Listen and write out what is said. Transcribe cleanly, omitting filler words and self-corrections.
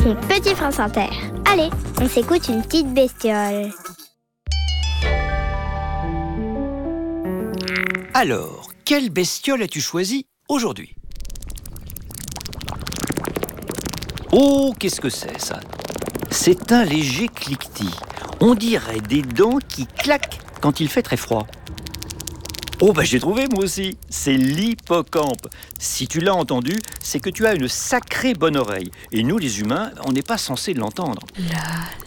mon petit prince inter. Allez, on s'écoute une petite bestiole. Alors, quelle bestiole as-tu choisi aujourd'hui? Oh, qu'est-ce que c'est ça? C'est un léger cliquetis. On dirait des dents qui claquent quand il fait très froid. Oh, j'ai trouvé moi aussi. C'est l'hippocampe. Si tu l'as entendu, c'est que tu as une sacrée bonne oreille. Et nous, les humains, on n'est pas censés l'entendre.